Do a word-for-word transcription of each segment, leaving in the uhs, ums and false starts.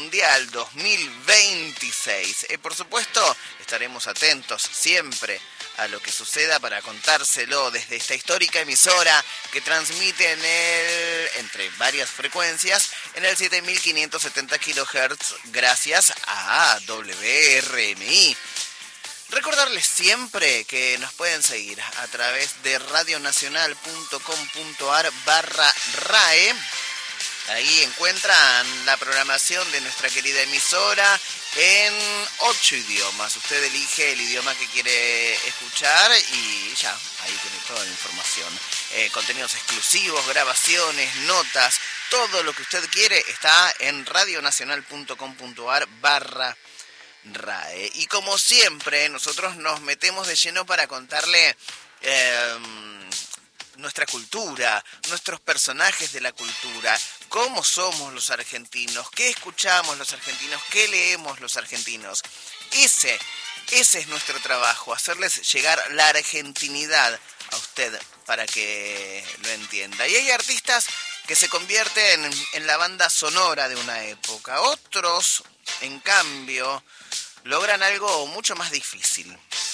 Mundial dos mil veintiséis. Eh, por supuesto, estaremos atentos siempre a lo que suceda para contárselo desde esta histórica emisora que transmite en el, entre varias frecuencias en el siete mil quinientos setenta kilohertz gracias a W R M I. Recordarles siempre que nos pueden seguir a través de radionacional.com.ar barra RAE. Ahí encuentran la programación de nuestra querida emisora en ocho idiomas. Usted elige el idioma que quiere escuchar y ya, ahí tiene toda la información. Eh, contenidos exclusivos, grabaciones, notas, todo lo que usted quiere está en radionacional.com.ar barra RAE. Y como siempre, nosotros nos metemos de lleno para contarle eh, nuestra cultura, nuestros personajes de la cultura, cómo somos los argentinos, qué escuchamos los argentinos, qué leemos los argentinos. Ese, ese es nuestro trabajo, hacerles llegar la argentinidad a usted para que lo entienda. Y hay artistas que se convierten en, en la banda sonora de una época. Otros, en cambio, logran algo mucho más difícil.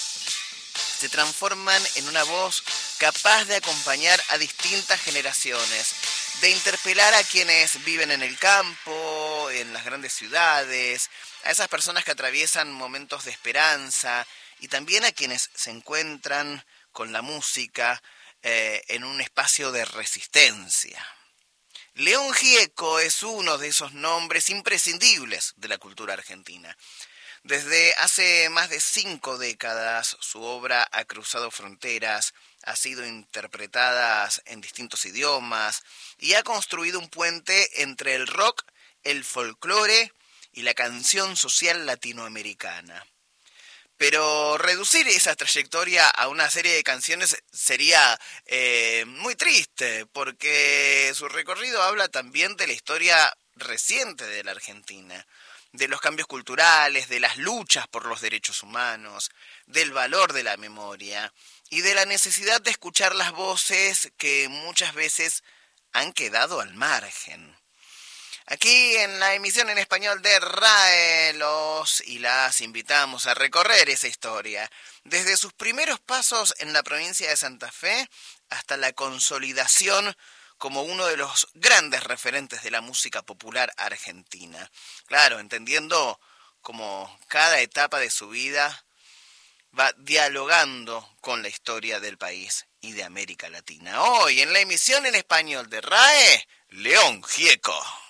Se transforman en una voz capaz de acompañar a distintas generaciones, de interpelar a quienes viven en el campo, en las grandes ciudades, a esas personas que atraviesan momentos de esperanza y también a quienes se encuentran con la música eh, en un espacio de resistencia. León Gieco es uno de esos nombres imprescindibles de la cultura argentina. Desde hace más de cinco décadas su obra ha cruzado fronteras, ha sido interpretada en distintos idiomas y ha construido un puente entre el rock, el folclore y la canción social latinoamericana. Pero reducir esa trayectoria a una serie de canciones sería eh, muy triste, porque su recorrido habla también de la historia reciente de la Argentina, de los cambios culturales, de las luchas por los derechos humanos, del valor de la memoria y de la necesidad de escuchar las voces que muchas veces han quedado al margen. Aquí en la emisión en español de RAE los y las invitamos a recorrer esa historia, desde sus primeros pasos en la provincia de Santa Fe hasta la consolidación como uno de los grandes referentes de la música popular argentina. Claro, entendiendo cómo cada etapa de su vida va dialogando con la historia del país y de América Latina. Hoy en la emisión en español de RAE, León Gieco.